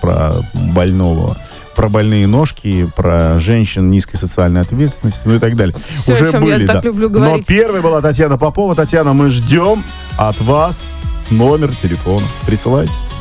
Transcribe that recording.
про больные ножки, про женщин низкой социальной ответственности, ну и так далее. Все, Уже о чем были, я так люблю говорить. Но первой была Татьяна Попова. Татьяна, мы ждем от вас номер телефона. Присылайте.